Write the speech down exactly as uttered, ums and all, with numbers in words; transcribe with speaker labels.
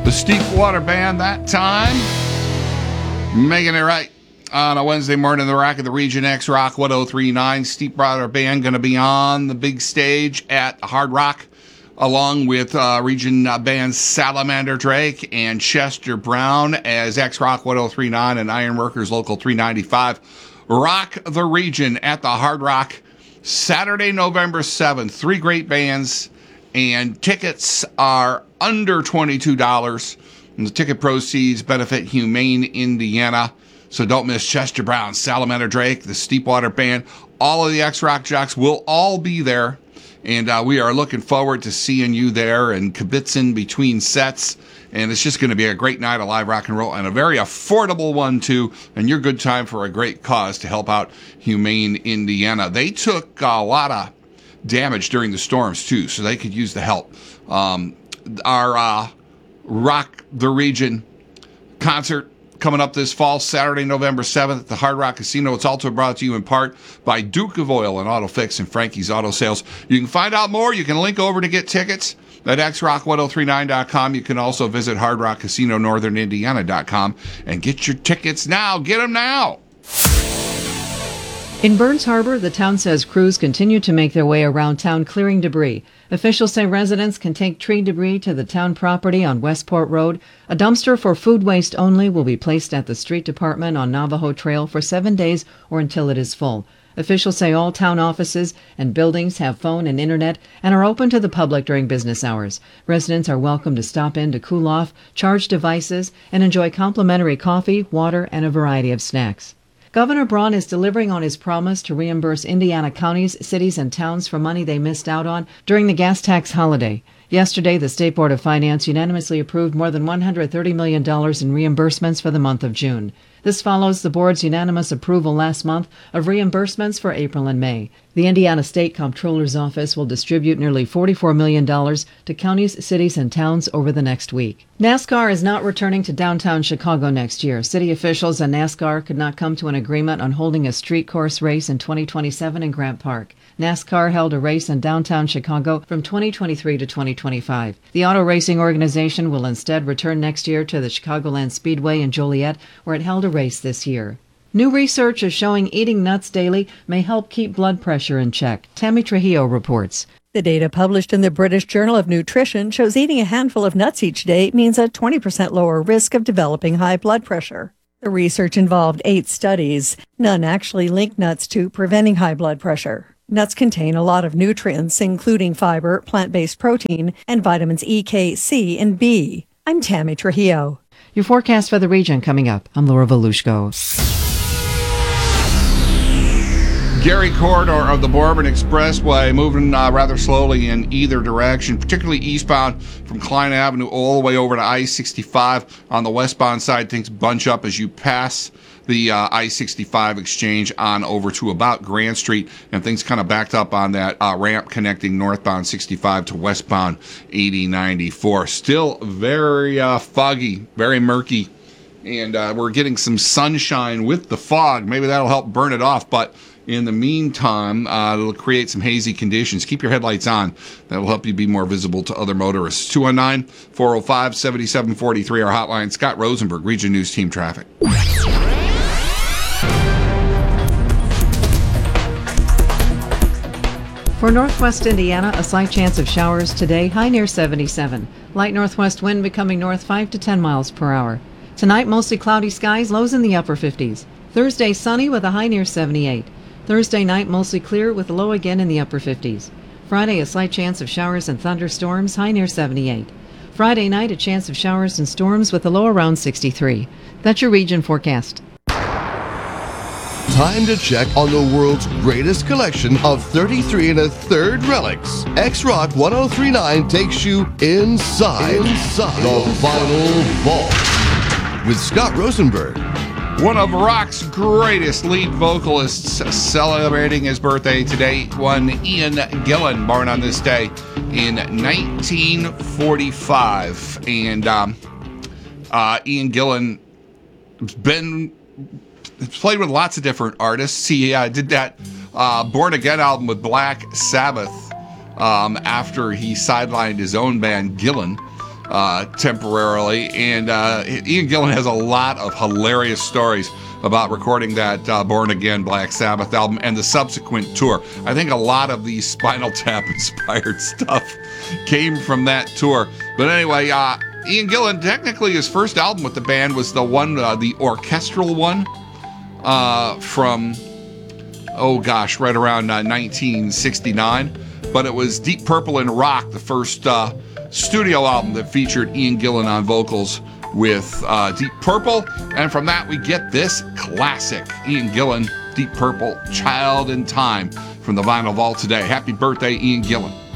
Speaker 1: The Steepwater Band that time, making it right on a Wednesday morning. The Rock of the Region, X Rock one oh three point nine. Steepwater Band going to be on the big stage at Hard Rock, along with uh, region uh, bands Salamander Drake and Chester Brown as X Rock one oh three point nine and Ironworkers Local three ninety-five. Rock the Region at the Hard Rock, Saturday, November seventh. Three great bands, and tickets are under twenty-two dollars. And the ticket proceeds benefit Humane Indiana. So don't miss Chester Brown, Salamander Drake, the Steepwater Band. All of the X-Rock jocks will all be there. And uh, we are looking forward to seeing you there and kibitzing between sets. And it's just going to be a great night of live rock and roll, and a very affordable one, too. And your good time for a great cause to help out Humane Indiana. They took a lot of damage during the storms, too, so they could use the help. Um, our uh, Rock the Region concert coming up this fall, Saturday, November seventh at the Hard Rock Casino. It's also brought to you in part by Duke of Oil and Auto Fix and Frankie's Auto Sales. You can find out more. You can link over to get tickets at X Rock ten thirty-nine dot com. You can also visit Hard Rock Casino Northern Indiana dot com and get your tickets now. Get them now.
Speaker 2: In Burns Harbor, the town says crews continue to make their way around town clearing debris. Officials say residents can take tree debris to the town property on Westport Road. A dumpster for food waste only will be placed at the street department on Navajo Trail for seven days or until it is full. Officials say all town offices and buildings have phone and internet and are open to the public during business hours. Residents are welcome to stop in to cool off, charge devices, and enjoy complimentary coffee, water, and a variety of snacks. Governor Braun is delivering on his promise to reimburse Indiana counties, cities, and towns for money they missed out on during the gas tax holiday. Yesterday, the State Board of Finance unanimously approved more than one hundred thirty million dollars in reimbursements for the month of June. This follows the board's unanimous approval last month of reimbursements for April and May. The Indiana State Comptroller's Office will distribute nearly forty-four million dollars to counties, cities, and towns over the next week. NASCAR is not returning to downtown Chicago next year. City officials and NASCAR could not come to an agreement on holding a street course race in twenty twenty-seven in Grant Park. NASCAR held a race in downtown Chicago from twenty twenty-three to twenty twenty-five. The auto racing organization will instead return next year to the Chicagoland Speedway in Joliet, where it held a race this year. New research is showing eating nuts daily may help keep blood pressure in check. Tammy Trujillo reports.
Speaker 3: The data published in the British Journal of Nutrition shows eating a handful of nuts each day means a twenty percent lower risk of developing high blood pressure. The research involved eight studies. None actually linked nuts to preventing high blood pressure. Nuts contain a lot of nutrients, including fiber, plant-based protein, and vitamins E, K, C, and B. I'm Tammy Trujillo.
Speaker 2: Your forecast for the region coming up. I'm Laura Volushko.
Speaker 1: Gary Corridor of the Bourbon Expressway moving uh, rather slowly in either direction, particularly eastbound from Klein Avenue all the way over to I sixty-five. On the westbound side, things bunch up as you pass the uh, I sixty-five exchange on over to about Grand Street, and things kind of backed up on that uh, ramp connecting northbound sixty-five to westbound eighty ninety-four. Still very uh, foggy, very murky, and uh, we're getting some sunshine with the fog. Maybe that'll help burn it off, but in the meantime, uh, it'll create some hazy conditions. Keep your headlights on. That will help you be more visible to other motorists. two one nine, four oh five, seven seven four three, our hotline. Scott Rosenberg, Region News Team Traffic.
Speaker 2: For northwest Indiana, a slight chance of showers today, high near seventy-seven. Light northwest wind becoming north five to ten miles per hour. Tonight, mostly cloudy skies, lows in the upper fifties. Thursday, sunny with a high near seventy-eight. Thursday night, mostly clear with a low again in the upper fifties. Friday, a slight chance of showers and thunderstorms, high near seventy-eight. Friday night, a chance of showers and storms with a low around sixty-three. That's your region forecast.
Speaker 4: Time to check on the world's greatest collection of thirty-three and a third relics. X Rock ten thirty-nine takes you inside, inside the final vault with Scott Rosenberg.
Speaker 1: One of rock's greatest lead vocalists celebrating his birthday today, one Ian Gillan, born on this day in nineteen forty-five. And um, uh, Ian Gillan has been played with lots of different artists. He uh, did that uh, Born Again album with Black Sabbath um, after he sidelined his own band, Gillan. uh, temporarily. And uh, Ian Gillan has a lot of hilarious stories about recording that uh, Born Again Black Sabbath album and the subsequent tour. I think a lot of the Spinal Tap inspired stuff came from that tour. But anyway, uh, Ian Gillan, technically his first album with the band was the one, uh, the orchestral one uh, from, oh gosh, right around uh, nineteen sixty-nine. But it was Deep Purple and Rock, the first uh, studio album that featured Ian Gillan on vocals with uh, Deep Purple. And from that we get this classic, Ian Gillan, Deep Purple, Child in Time, from the Vinyl Vault today. Happy birthday, Ian Gillan.